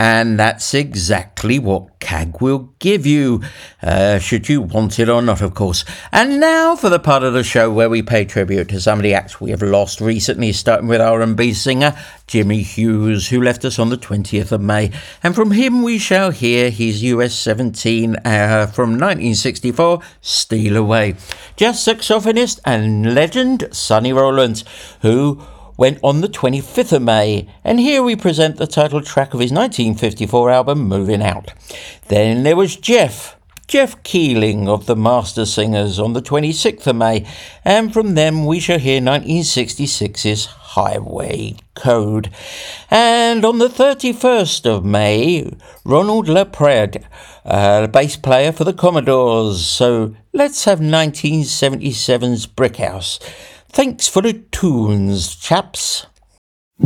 And that's exactly what CAG will give you, should you want it or not, of course. And now for the part of the show where we pay tribute to some of the acts we have lost recently, starting with R&B singer Jimmy Hughes, who left us on the 20th of May. And from him we shall hear his US 17 from 1964, Steal Away. Jazz saxophonist and legend Sonny Rollins, who went on the 25th of May, and here we present the title track of his 1954 album, Moving Out. Then there was Jeff Keeling of the Master Singers on the 26th of May, and from them we shall hear 1966's Highway Code. And on the 31st of May, Ronald LaPrade, bass player for the Commodores. So let's have 1977's Brick House. Thanks for the tunes, chaps.